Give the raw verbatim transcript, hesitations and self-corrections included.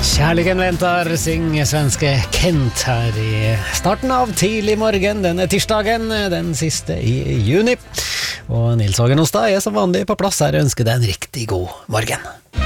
Kjærligheten venter, synger svenske Kent her i starten av tidlig morgen denne tirsdagen, den siste i juni. Og Nils Hågen Ostad er som vanlig på plass her og ønsker deg en riktig god morgen.